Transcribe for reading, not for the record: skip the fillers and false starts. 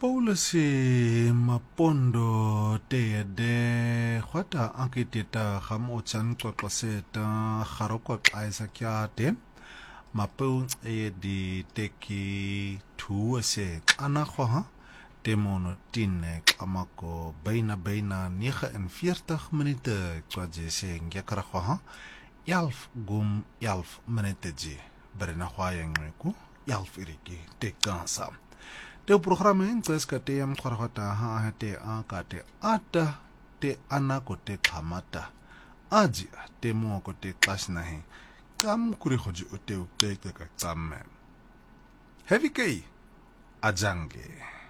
Paulus mapondo te de khwata ankiteta khamo tsan qoqoseta kharoko qaisa kyate mapeu di teki tuase ana kho demono tinne qamako baina 49 minute tswajese ngekra kho yalf gum yalf minute ji berena khwayengku yalf iriki te kansa te programa intseska te yam khwaragata ha te akate ata te anako te khamata aji te moko te qasnahi kam kuri khoji ute uqeqe ka tsamme heavy kay ajange